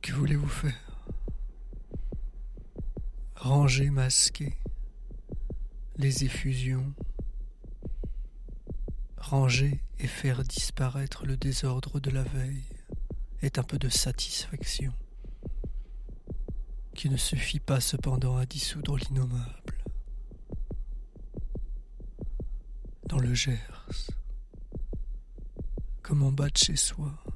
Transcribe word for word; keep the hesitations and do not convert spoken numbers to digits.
Que voulez-vous faire? Ranger, masquer les effusions, ranger et faire disparaître le désordre de la veille est un peu de satisfaction, qui ne suffit pas cependant à dissoudre l'innommable. Dans le Gers, comme en bas de chez soi,